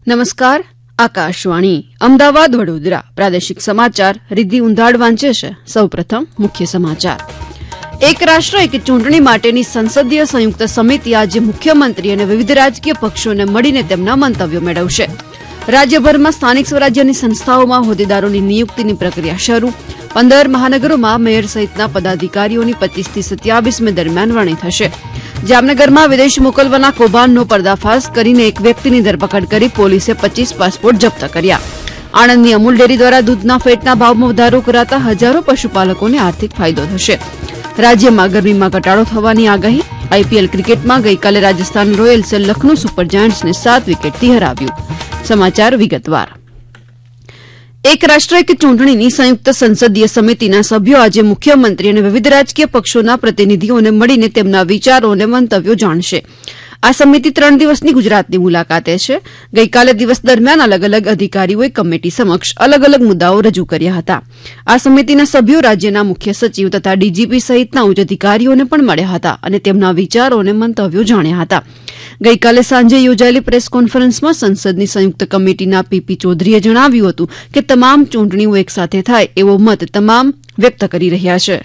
નમસ્કાર. આકાશવાણી અમદાવાદ વડોદરા પ્રાદેશિક સમાચાર રિદ્ધિ ઉંધાડ વાંચે છે. સૌપ્રથમ મુખ્ય સમાચાર. એક રાષ્ટ્ર એક ચૂંટણી માટેની સંસદીય સંયુક્ત સમિતિ આજે મુખ્યમંત્રી અને વિવિધ રાજકીય પક્ષોને મળીને તેમના મંતવ્યો મેળવશે. રાજ્યભરમાં સ્થાનિક સ્વરાજ્યની સંસ્થાઓમાં હોદ્દેદારોની નિયુક્તિની પ્રક્રિયા શરૂ. 15 મહાનગરોમાં મેયર સહિતના પદાધિકારીઓની 25 થી 27 મે દરમિયાન વરણી થશે. જામનગરમાં વિદેશ મોકલવાના કૌભાંડનો પર્દાફાશ કરીને એક વ્યક્તિની ધરપકડ કરી પોલીસે 25 પાસપોર્ટ જપ્ત કર્યા. આણંદની અમૂલ ડેરી દ્વારા દૂધના ફેટના ભાવમાં વધારો કરાતા હજારો પશુપાલકોને આર્થિક ફાયદો થશે. રાજ્યમાં ગરમીમાં ઘટાડો થવાની આગાહી. આઈપીએલ ક્રિકેટમાં ગઈકાલે રાજસ્થાન રોયલ્સે લખનૌ સુપર જાયન્ટ્સને 7 વિકેટથી હરાવ્યું. સમાચાર વિગતવાર. એક રાષ્ટ્ર એક ચૂંટણીની સંયુક્ત સંસદીય સમિતિના સભ્યો આજે મુખ્યમંત્રી અને વિવિધ રાજકીય પક્ષોના પ્રતિનિધિઓને મળીને તેમના વિચારો અને મંતવ્યો જાણશે. આ સમિતિ 3 દિવસની ગુજરાતની મુલાકાતે છે. ગઈકાલે દિવસ દરમિયાન અલગ અલગ અધિકારીઓએ કમિટી સમક્ષ અલગ અલગ મુદ્દાઓ રજૂ કર્યા હતા. આ સમિતિના સભ્યો રાજ્યના મુખ્ય સચિવ તથા ડીજીપી સહિતના ઉચ્ચ અધિકારીઓને પણ મળ્યા હતા અને તેમના વિચારો અને મંતવ્યો જાણ્યા હતા. ગઈકાલે સાંજે યોજાયેલી પ્રેસ કોન્ફરન્સમાં સંસદની સંયુક્ત કમિટીના પીપી ચૌધરીએ જણાવ્યું હતું કે તમામ ચૂંટણીઓ એકસાથે થાય એવો મત તમામ વ્યક્ત કરી રહ્યા છે.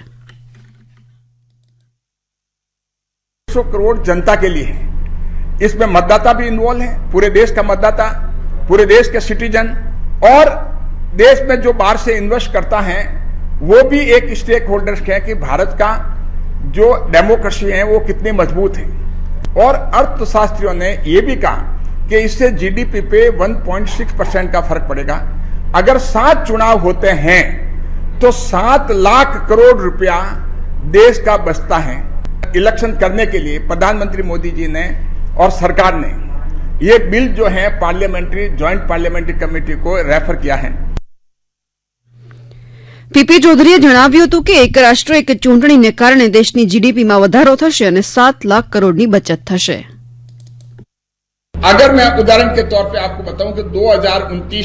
100 करोड़ जनता के लिए है. इसमें मतदाता भी इन्वॉल्व है, पूरे देश का मतदाता, पूरे देश के सिटीजन और देश में जो बाहर से इन्वेस्ट करता है वो भी एक स्टेक होल्डर्स है कि भारत का जो डेमोक्रेसी है वो कितनी मजबूत है. और अर्थशास्त्रियों ने ये भी कहा कि इससे जीडीपी पे 1.6% का फर्क पड़ेगा. अगर 7 चुनाव होते हैं तो 7 लाख करोड़ रुपया देश का बचता है. इलेक्शन करने के लिए प्रधानमंत्री मोदी जी ने और सरकार ने ये बिल जो है पार्लियामेंट्री ज्वाइंट पार्लियामेंट्री कमेटी को रेफर किया है. પીપી ચૌધરીએ જણાવ્યું હતું કે એક રાષ્ટ્ર એક ચૂંટણીને કારણે દેશની જીડીપીમાં વધારો થશે અને 7 લાખ કરોડની બચત થશે. अगर मैं उदाहरण के तौर पे आपको बताऊं कि 2029